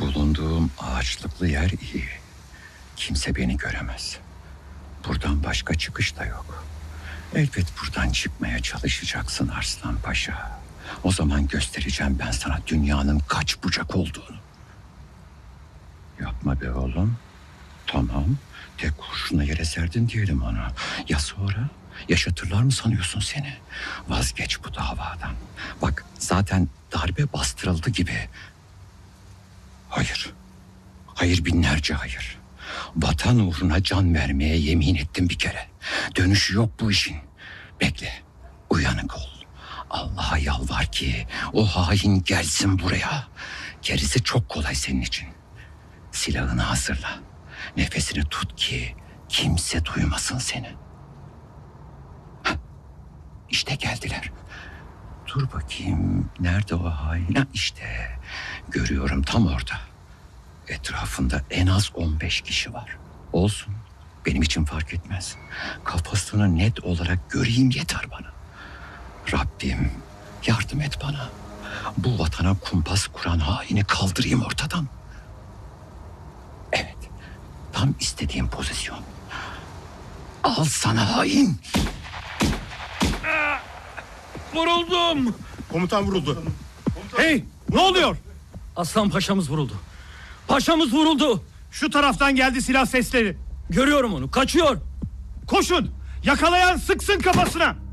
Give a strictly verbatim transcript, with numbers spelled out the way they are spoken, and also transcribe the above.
Bulunduğum ağaçlıklı yer iyi. Kimse beni göremez. Buradan başka çıkış da yok. Elbet buradan çıkmaya çalışacaksın Arslan Paşa. O zaman göstereceğim ben sana dünyanın kaç bucak olduğunu. Yapma be oğlum. Tamam, tek kurşuna yere serdin diyelim onu. Ya sonra? Yaşatırlar mı sanıyorsun seni? Vazgeç bu davadan. Bak zaten darbe bastırıldı gibi. Hayır. Hayır, binlerce hayır. Vatan uğruna can vermeye yemin ettim bir kere. Dönüşü yok bu işin. Bekle. Uyanık ol. Allah'a yalvar ki o hain gelsin buraya. Gerisi çok kolay senin için. Silahını hazırla. Nefesini tut ki kimse duymasın seni. Heh, İşte geldiler. Dur bakayım. Nerede o hain? Ha, işte. Görüyorum tam orada. Etrafında en az on beş kişi var. Olsun. Benim için fark etmez. Kafasını net olarak göreyim yeter bana. Rabbim yardım et bana. Bu vatana kumpas kuran haini kaldırayım ortadan. Evet. Tam istediğim pozisyon. Al sana hain. Vuruldum. Komutan vuruldu. Hey, ne oluyor? Aslan paşamız vuruldu. Paşamız vuruldu. Şu taraftan geldi silah sesleri. Görüyorum onu. Kaçıyor. Koşun. Yakalayan sıksın kafasına.